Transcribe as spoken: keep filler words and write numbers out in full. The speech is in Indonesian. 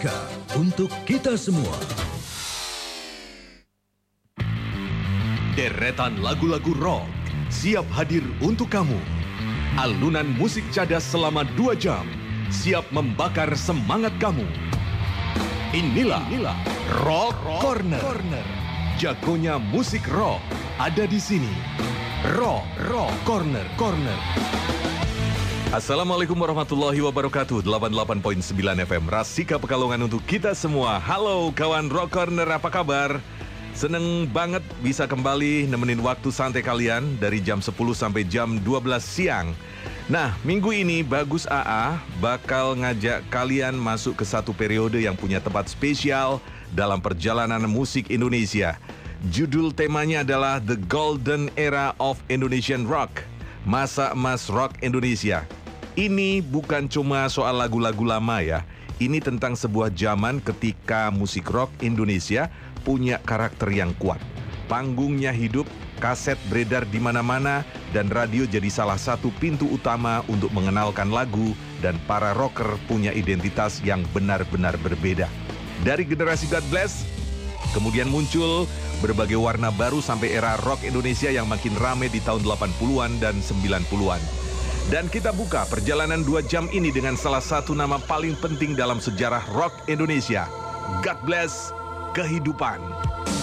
Rasika untuk kita semua. Deretan lagu-lagu rock siap hadir untuk kamu. Alunan musik cadas selama dua jam siap membakar semangat kamu. Inilah, Inilah Rock, rock Corner. Corner. Jagonya musik rock ada di sini. Rock, Rock Corner. Corner. Assalamualaikum warahmatullahi wabarakatuh. delapan puluh delapan koma sembilan F M Rasika Pekalongan untuk kita semua. Halo kawan Rock Corner, apa kabar? Seneng banget bisa kembali nemenin waktu santai kalian dari jam sepuluh sampai jam dua belas siang. Nah, minggu ini Bagus A A bakal ngajak kalian masuk ke satu periode yang punya tempat spesial dalam perjalanan musik Indonesia. Judul temanya adalah The Golden Era of Indonesian Rock, masa emas rock Indonesia. Ini bukan cuma soal lagu-lagu lama ya. Ini tentang sebuah zaman ketika musik rock Indonesia punya karakter yang kuat. Panggungnya hidup, kaset beredar di mana-mana, dan radio jadi salah satu pintu utama untuk mengenalkan lagu, dan para rocker punya identitas yang benar-benar berbeda. Dari generasi God Bless, kemudian muncul berbagai warna baru sampai era rock Indonesia yang makin rame di tahun delapan puluhan dan sembilan puluhan. Dan kita buka perjalanan dua jam ini dengan salah satu nama paling penting dalam sejarah rock Indonesia. God Bless Kehidupan.